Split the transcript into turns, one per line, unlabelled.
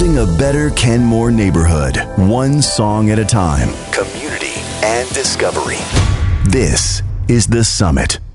Building a better Kenmore neighborhood, one song at a time. Community and discovery. This is The Summit.